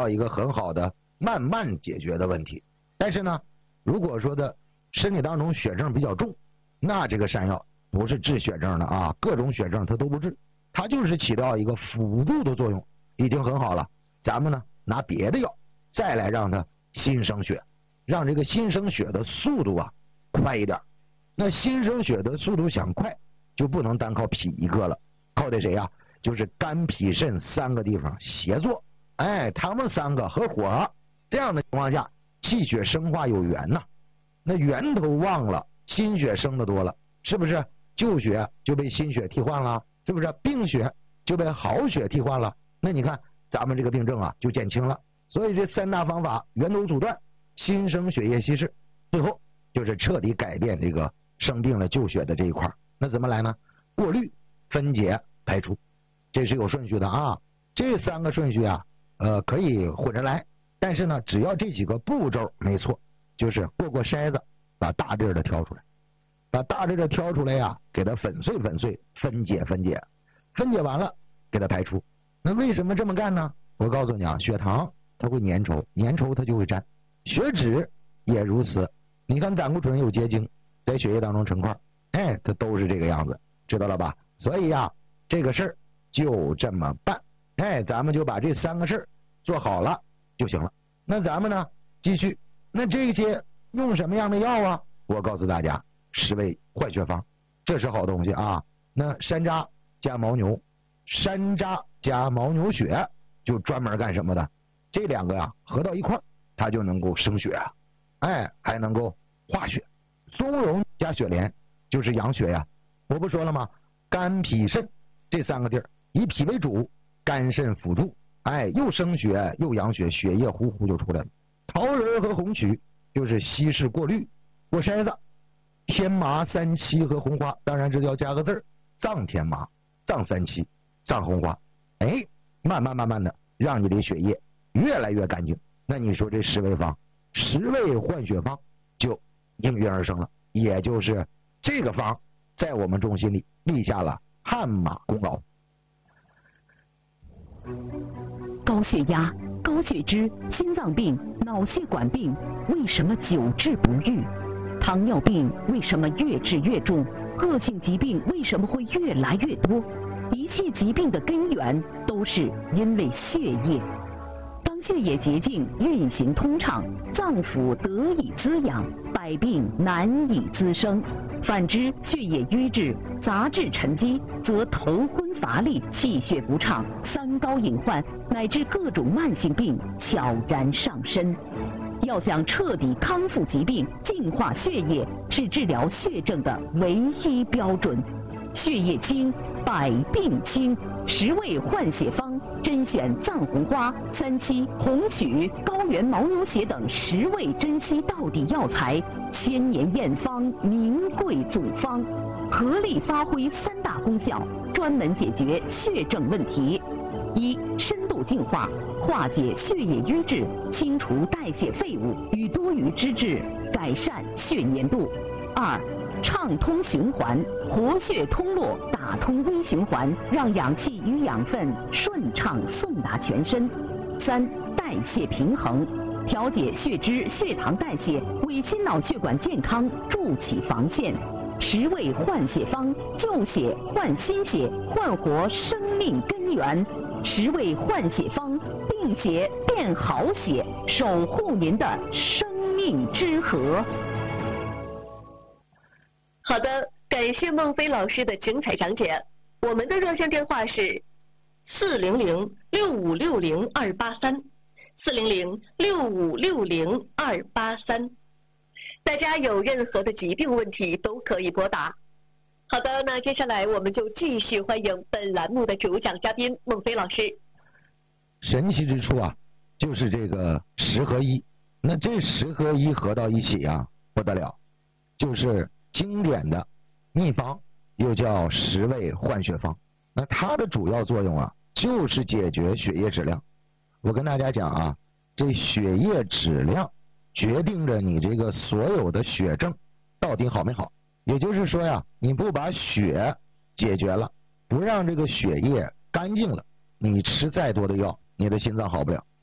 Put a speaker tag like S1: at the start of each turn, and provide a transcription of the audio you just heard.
S1: 到一个很好的慢慢解决的问题。但是呢，如果说的身体当中血症比较重，那这个山药不是治血症的啊，各种血症它都不治，它就是起到一个辅助的作用，已经很好了。咱们呢拿别的药再来让它新生血，让这个新生血的速度啊快一点。那新生血的速度想快，就不能单靠脾一个了，靠的谁呀？就是肝脾肾三个地方协作，他们三个合伙，这样的情况下，气血生化有源呐。那源头旺了，新血生的多了，是不是旧血就被新血替换了？是不是病血就被好血替换了？那你看咱们这个病症啊就减轻了。所以这三大方法，源头阻断，新生血液稀释，最后就是彻底改变这个生病了旧血的这一块。那怎么来呢？过滤、分解、排出，这是有顺序的啊。这三个顺序啊，可以混着来，但是呢，只要这几个步骤没错，就是过筛子，把大粒的挑出来，把大粒的挑出来呀，给它粉碎，分解，分解完了给它排出。那为什么这么干呢？我告诉你啊，血糖它会粘稠，粘稠它就会粘，血脂也如此。你看胆固醇有结晶在血液当中成块，它都是这个样子，知道了吧？所以呀，这个事儿就这么办，咱们就把这三个事儿做好了就行了。那咱们呢继续，那这些用什么样的药啊？我告诉大家，10味换血方，这是好东西啊。那山楂加牦牛，山楂加牦牛血就专门干什么的？这两个呀合到一块，它就能够生血啊，还能够化血。松茸加雪莲就是养血呀。我不说了吗？肝脾肾这三个地儿，以脾为主，肝肾辅助，又生血又养血，血液呼呼就出来了。桃仁和红曲就是稀释过滤过筛子。天麻、三七和红花，当然这就要加个字儿，藏天麻、藏三七、藏红花，慢慢的让你的血液越来越干净。那你说这10味方，10味换血方就应运而生了，也就是这个方在我们中心里立下了汗马功劳。
S2: 高血压、高血脂、心脏病、脑血管病为什么久治不愈？糖尿病为什么越治越重？恶性疾病为什么会越来越多？一切疾病的根源都是因为血液。当血液洁净、运行通畅，脏腑得以滋养，百病难以滋生。反之，血液瘀滞、杂质沉积，则头昏乏力、气血不畅、三高隐患，乃至各种慢性病悄然上身。要想彻底康复疾病、净化血液，是治疗血症的唯一标准。血液清，百病清，10味换血方甄选藏红花、三七、红曲、高原牦牛血等10味珍稀道地药材，千年验方，名贵祖方，合力发挥3大功效，专门解决血症问题。一、深度净化，化解血液瘀滞，清除代谢废物与多余脂质，改善血粘度。2、畅通循环，活血通络，打通微循环，让氧气与养分顺畅送达全身。3、代谢平衡，调节血脂、血糖代谢，为心脑血管健康筑起防线。10味换血方，旧血换新血，焕活生命根源。10味换血方，病血变好血，守护您的生命之河。
S3: 好的，感谢孟非老师的精彩讲解。我们的热线电话是400-6560-283，400-6560-283。大家有任何的疾病问题都可以拨打。好的，那接下来我们就继续欢迎本栏目的主讲嘉宾孟非老师。
S1: 神奇之处啊，就是这个10合1。那这10合1合到一起啊，不得了，就是经典的秘方，又叫10味换血方。那它的主要作用啊，就是解决血液质量。我跟大家讲啊，这血液质量决定着你这个所有的血症到底好没好。也就是说呀，你不把血解决了，不让这个血液干净了，你吃再多的药，你的心脏好不了。